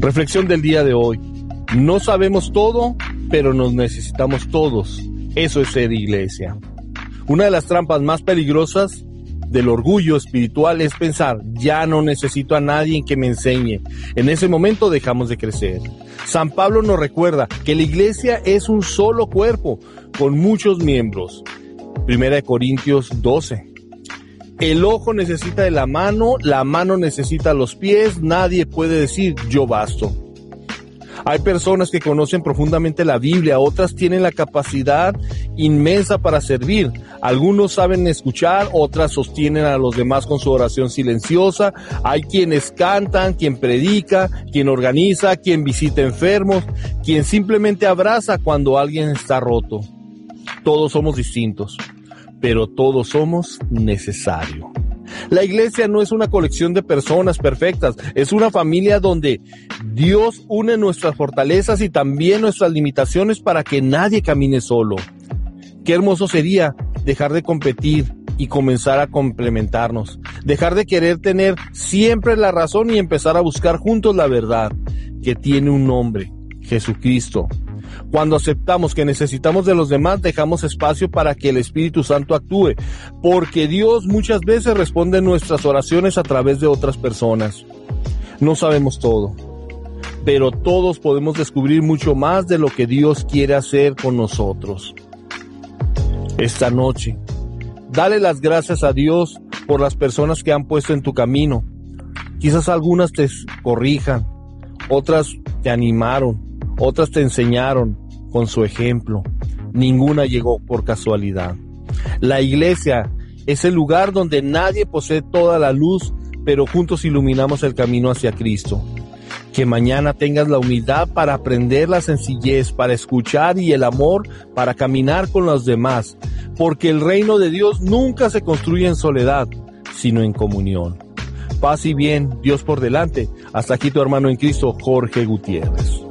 Reflexión del día de hoy. No sabemos todo, pero nos necesitamos todos. Eso es ser iglesia. Una de las trampas más peligrosas del orgullo espiritual es pensar, ya no necesito a nadie que me enseñe. En ese momento dejamos de crecer. San Pablo nos recuerda que la iglesia es un solo cuerpo, con muchos miembros. 1 Corintios 12. El ojo necesita de la mano necesita los pies, nadie puede decir yo basto. Hay personas que conocen profundamente la Biblia, otras tienen la capacidad inmensa para servir. Algunos saben escuchar, otras sostienen a los demás con su oración silenciosa. Hay quienes cantan, quien predica, quien organiza, quien visita enfermos, quien simplemente abraza cuando alguien está roto. Todos somos distintos, pero todos somos necesarios. La iglesia no es una colección de personas perfectas, es una familia donde Dios une nuestras fortalezas y también nuestras limitaciones para que nadie camine solo. Qué hermoso sería dejar de competir y comenzar a complementarnos, dejar de querer tener siempre la razón y empezar a buscar juntos la verdad, que tiene un nombre, Jesucristo. Cuando aceptamos que necesitamos de los demás, dejamos espacio para que el Espíritu Santo actúe, porque Dios muchas veces responde nuestras oraciones a través de otras personas. No sabemos todo, pero todos podemos descubrir mucho más de lo que Dios quiere hacer con nosotros. Esta noche, dale las gracias a Dios por las personas que han puesto en tu camino. Quizás algunas te corrijan, otras te animaron, otras te enseñaron con su ejemplo. Ninguna llegó por casualidad. La iglesia es el lugar donde nadie posee toda la luz, pero juntos iluminamos el camino hacia Cristo. Que mañana tengas la humildad para aprender la sencillez, para escuchar y el amor para caminar con los demás, porque el reino de Dios nunca se construye en soledad, sino en comunión. Paz y bien, Dios por delante. Hasta aquí tu hermano en Cristo, Jorge Gutiérrez.